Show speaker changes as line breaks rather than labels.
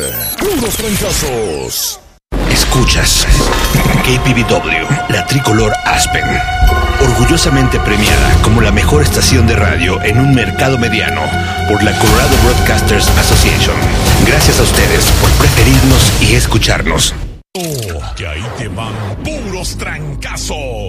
Puros Trancazos.
Escuchas KPVW, la tricolor Aspen, orgullosamente premiada como la mejor estación de radio en un mercado mediano por la Colorado Broadcasters Association. Gracias a ustedes por preferirnos y escucharnos.
Que ahí te van puros trancazos.